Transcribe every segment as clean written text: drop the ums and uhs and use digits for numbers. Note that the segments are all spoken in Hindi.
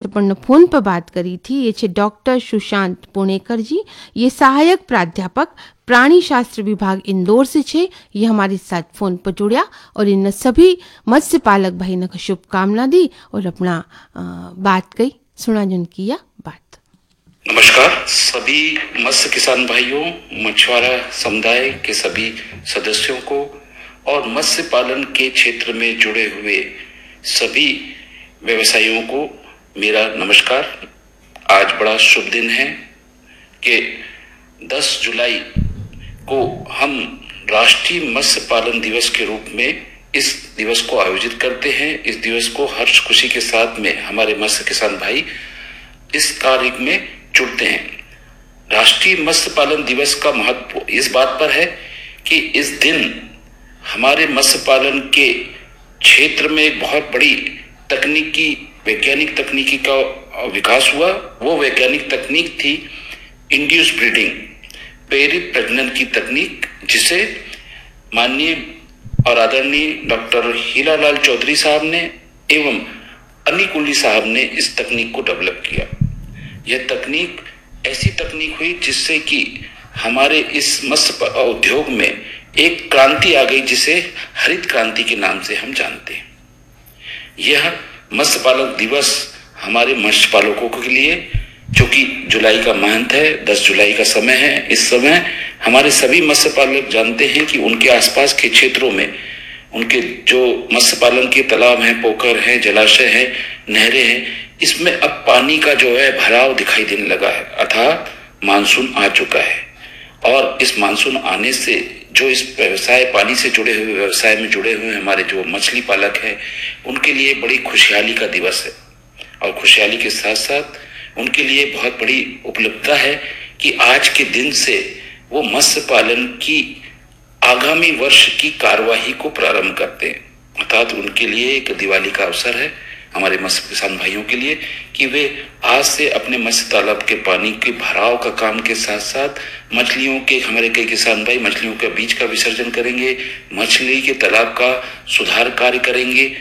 अपन फोन पर बात करी थी। ये छे डॉक्टर सुशांत पुणेकर जी, ये सहायक प्राध्यापक प्राणी शास्त्र विभाग इंदौर से छे। ये हमारे साथ फोन पर जुड़िया और इन सभी मत्स्य पालक भाई ने शुभकामना दी और अपना बात कही सुना जन किया बात। नमस्कार सभी मत्स्य किसान भाइयों, मछुआरा समुदाय के सभी सदस्यों को और मत्स्य पालन के क्षेत्र में जुड़े हुए सभी व्यवसायियों को मेरा नमस्कार। आज बड़ा शुभ दिन है कि 10 जुलाई को हम राष्ट्रीय मत्स्य पालन दिवस के रूप में इस दिवस को आयोजित करते हैं। इस दिवस को हर्ष खुशी के साथ में हमारे मत्स्य किसान भाई इस कार्य में जुड़ते हैं। राष्ट्रीय मत्स्य पालन दिवस का महत्व इस बात पर है कि इस दिन हमारे मत्स्य पालन के क्षेत्र में एक बहुत बड़ी वैज्ञानिक तकनीकी का विकास हुआ। वो वैज्ञानिक तकनीक थी इंड्यूस ब्रीडिंग, प्रेरित प्रजनन की तकनीक, जिसे माननीय और आदरणीय डॉक्टर हीरालाल चौधरी साहब ने एवं अनिल कुंडली साहब ने इस तकनीक को डेवलप किया। यह तकनीक ऐसी तकनीक हुई जिससे कि हमारे इस मत्स्य उद्योग में एक क्रांति आ गई, जिसे हरित क्रांति के नाम से हम जानते हैं। यह मत्स्य पालक दिवस हमारे मत्स्य पालकों के लिए, जो कि जुलाई का मंथ है, 10 जुलाई का समय है, इस समय हमारे सभी मत्स्य पालक जानते हैं कि उनके आसपास के क्षेत्रों में उनके जो मत्स्य पालन के तालाब हैं, पोखर हैं, जलाशय हैं, नहरें हैं, इसमें अब पानी का जो है भराव दिखाई देने लगा है। अर्थात मानसून आ चुका है और इस मानसून आने से जो इस व्यवसाय पानी से जुड़े हुए व्यवसाय में जुड़े हुए हमारे जो मछली पालक हैं, उनके लिए बड़ी खुशहाली का दिवस है। और खुशहाली के साथ साथ उनके लिए बहुत बड़ी उपलब्धता है कि आज के दिन से वो मत्स्य पालन की आगामी वर्ष की कार्यवाही को प्रारंभ करते हैं। अर्थात उनके लिए एक दिवाली का अवसर है हमारे मत्स्य किसान भाइयों के लिए कि वे आज से अपने मत्स्य तालाब के पानी के भराव का काम के साथ साथ मछलियों के, हमारे कई किसान भाई मछलियों के बीज का विसर्जन करेंगे, मछली के तालाब का सुधार कार्य करेंगे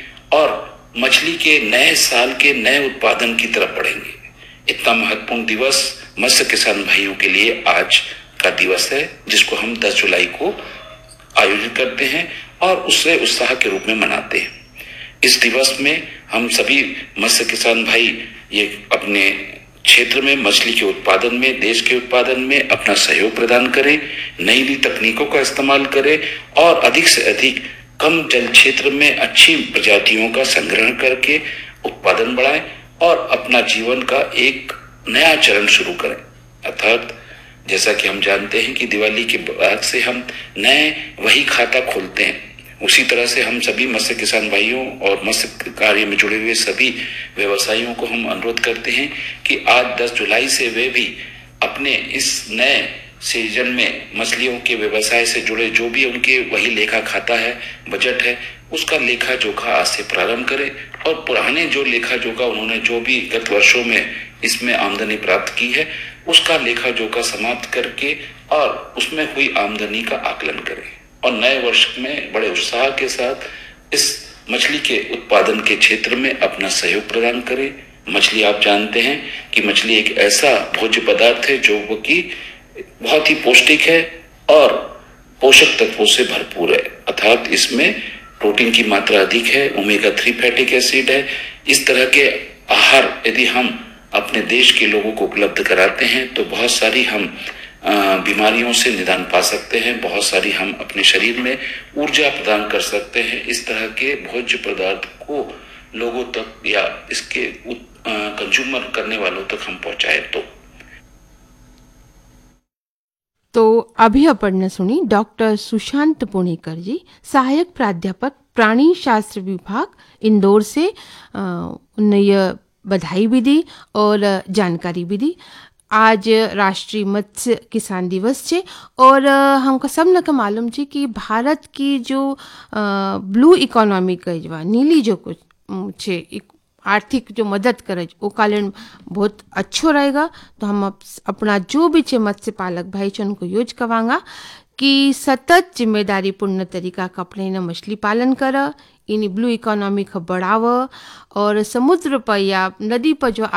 और मछली के नए साल के नए उत्पादन की तरफ बढ़ेंगे। इतना महत्वपूर्ण दिवस मत्स्य किसान भाइयों के लिए आज का दिवस है, जिसको हम 10 जुलाई को आयोजित करते हैं और उससे उत्साह के रूप में मनाते हैं। इस दिवस में हम सभी मत्स्य किसान भाई ये अपने क्षेत्र में मछली के उत्पादन में, देश के उत्पादन में अपना सहयोग प्रदान करें, नई नई तकनीकों का इस्तेमाल करें और अधिक से अधिक कम जल क्षेत्र में अच्छी प्रजातियों का संग्रहण करके उत्पादन बढ़ाएं और अपना जीवन का एक नया चरण शुरू करें। अर्थात जैसा कि हम जानते हैं कि दिवाली के बाद से हम नए वही खाता खोलते हैं, उसी तरह से हम सभी मत्स्य किसान भाइयों और मत्स्य कार्य में जुड़े हुए सभी व्यवसायियों को हम अनुरोध करते हैं कि आज 10 जुलाई से वे भी अपने इस नए सीजन में मछलियों के व्यवसाय से जुड़े जो भी उनके वही लेखा खाता है, बजट है, उसका लेखा जोखा आज से प्रारंभ करें और पुराने जो लेखा जोखा उन्होंने जो भी गत वर्षों में इसमें आमदनी प्राप्त की है, उसका लेखा जोखा समाप्त करके और उसमें हुई आमदनी का आकलन करें और नए वर्ष में बड़े उत्साह के साथ इस मछली के उत्पादन के क्षेत्र में अपना सहयोग प्रदान करें। मछली आप जानते हैं कि मछली एक ऐसा भोज्य पदार्थ है जो कि बहुत ही पौष्टिक है और पोषक तत्वों से भरपूर है। अर्थात इसमें प्रोटीन की मात्रा अधिक है, ओमेगा 3 फैटिक एसिड है। इस तरह के आहार यदि हम अपने देश के लोगों को उपलब्ध कराते हैं तो बहुत सारी हम बीमारियों से निदान पा सकते हैं, बहुत सारी हम अपने शरीर में ऊर्जा प्रदान कर सकते हैं। इस तरह के भोज्य पदार्थ को लोगों तक या इसके कंज्यूमर करने वालों तक हम पहुंचाए तो अभी अपन ने सुनी डॉक्टर सुशांत पुणेकर जी, सहायक प्राध्यापक प्राणी शास्त्र विभाग इंदौर से। उन्हें यह बधाई भी दी और जानकारी भी दी। आज राष्ट्रीय मत्स्य किसान दिवस छे और हमको सब न का मालूम छे कि भारत की जो ब्लू इकोनॉमी कहवा नीली जो कुछ छे आर्थिक जो मदद करे वो कारण बहुत अच्छो रहेगा। तो हम अपना जो भी छे मत्स्य पालक भाई छे उनको यूज करवांगा कि सतत जिम्मेदारी पूर्ण तरीका का अपने मछली पालन कर, इन ब्लू इकोनॉमी को बढ़ाव और समुद्र पर या नदी पर जो